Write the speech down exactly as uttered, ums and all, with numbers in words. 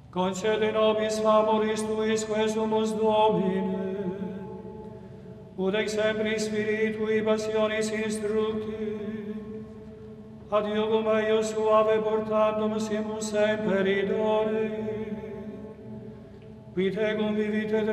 concede nobis favoris tuis quesumus Domine, ut exempli spiritui passionis instructi, ad iugum eius suave portandum simus semper idonei, qui tegum vivit et